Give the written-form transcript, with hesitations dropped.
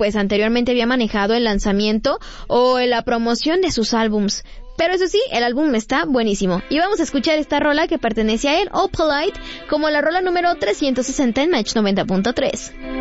pues anteriormente había manejado el lanzamiento o la promoción de sus álbums. Pero eso sí, el álbum está buenísimo. Y vamos a escuchar esta rola que pertenece a él, All Polite, como la rola número 360 en Match 90.3.